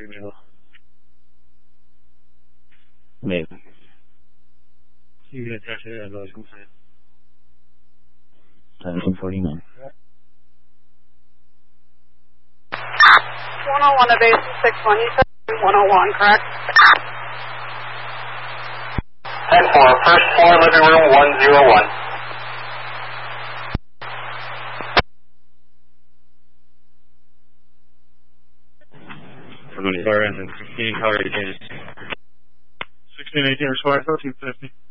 email. Maybe. You can attach it as always complaint. 1749. 101 to base 61. You said 101, correct? 10-4, first floor, living room 101. We're going to start engine 16, color changes. 1618, respond 1350.